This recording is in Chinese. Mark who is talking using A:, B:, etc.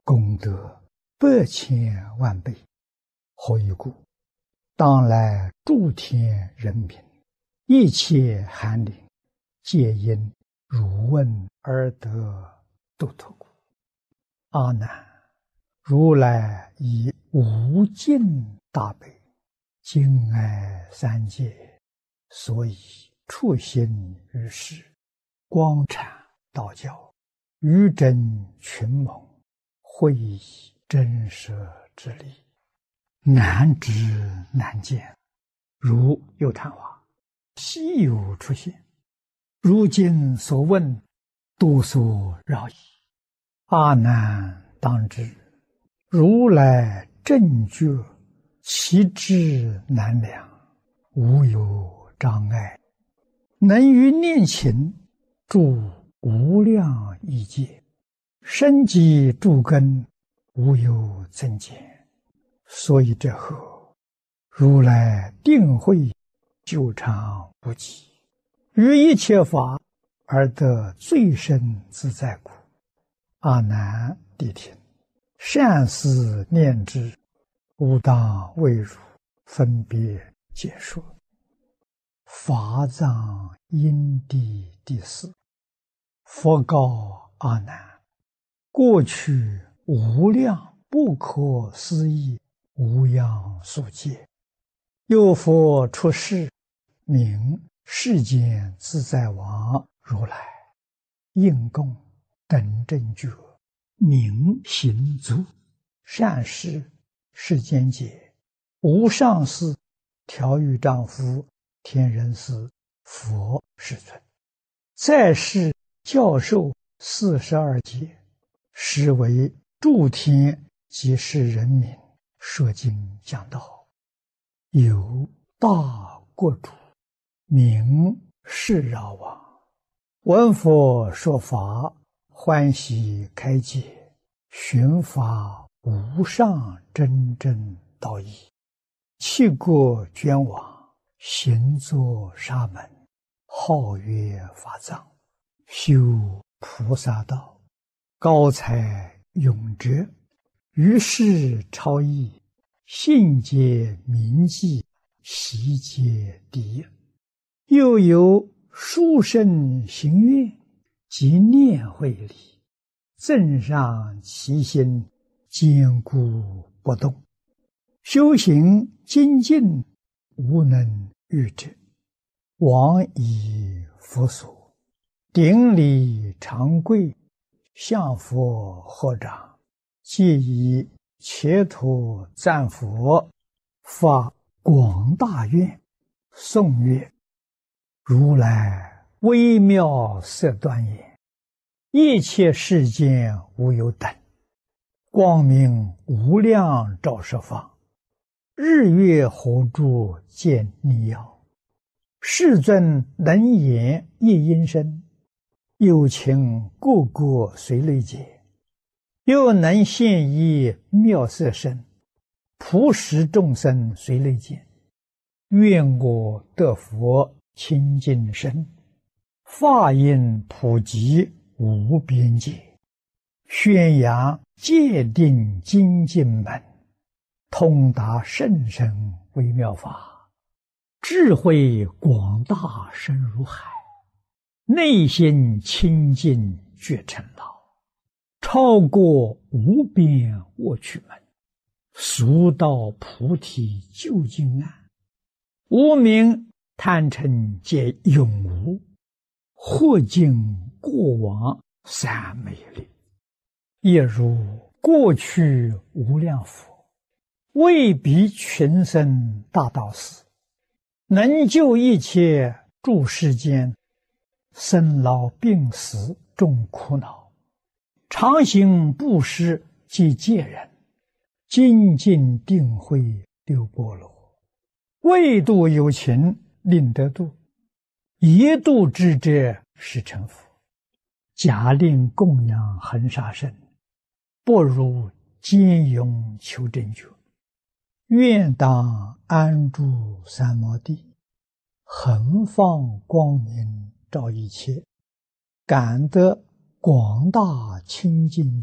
A: 功德100,000,000倍。何以故？当来诸天人民，一切寒灵，皆因汝问而得度脱故。阿难，如来以无尽大悲，敬爱三界，所以处心于世，光阐道教，于真群蒙，会以真实之理，难知难见，如有昙花，稀有出现。如今所问，多所扰矣。阿难当知，如来正觉，其智难量，无有障碍，能于念勤住无量亿界，深积诸根，无有增减。所以这后，如来定慧久长不极，于一切法而得最深自在故。阿难谛听，善思念之，吾当为汝分别解说。法藏因地第4，佛告阿难：过去无量不可思议无量数劫，有佛出世，名世间自在王如来，应供等正觉，明行足，善事世间解，无上士，调御丈夫，天人师，佛世尊，在世教授42劫，实为诸天及世人民说经讲道。有大国主，名释饶王，闻佛说法，欢喜开解，寻发无上真正道义，弃国捐往，行作沙门，号曰法藏，修菩萨道，高才永哲，于世超逸，信解铭记，习皆第一。又有殊胜行愿及念慧力，增上其心，坚固不动，修行精进，无能御之。往以佛所，顶礼长跪，向佛合掌，皆以切土赞佛，发广大愿，颂曰：如来微妙色端严，一切世间无有等，光明无量照十方，日月火柱见逆耀，世尊能言一音声，有情个个随类解，又能现一妙色身，普使众生随类见。愿我得佛清净身，法音普及无边界，宣扬戒定精进门，通达甚深微妙法，智慧广大深如海，内心清净觉成道，超过无边卧趣门，速到菩提究竟岸，无明贪嗔皆永无，或尽过往三昧力，也如过去无量佛，为彼群生大道士，能救一切诸世间生老病死众苦恼，常行布施及戒人，精进定慧六波罗，为度有情令得度，一度之者是成佛。假令供养恒沙身，不如坚勇求真觉。愿当安住三摩地，恒放光明照一切，感得广大清净